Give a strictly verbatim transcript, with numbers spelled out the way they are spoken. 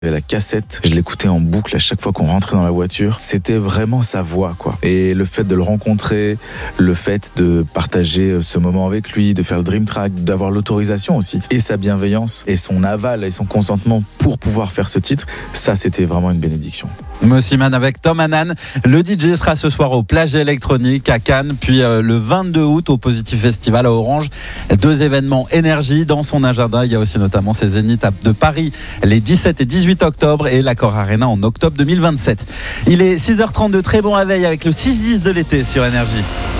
Et la cassette, je l'écoutais en boucle à chaque fois qu'on rentrait dans la voiture. C'était vraiment sa voix, quoi. Et le fait de le rencontrer, le fait de partager ce moment avec lui, de faire le Dream Track, d'avoir l'autorisation aussi, et sa bienveillance, et son aval, et son consentement pour pouvoir faire ce titre, ça, c'était vraiment une bénédiction. Mosiman avec Tom Hanan. Le D J sera ce soir au Plage électronique à Cannes, puis euh, le vingt-deux août au Positif Festival à Orange. Deux événements énergie dans son agenda. Il y a aussi notamment ses Zénith de Paris les dix-sept et dix-huit octobre et l'Accor Arena en octobre deux mille vingt-sept. Il est six heures trente-deux, très bon réveil avec le six dix de l'été sur Énergie.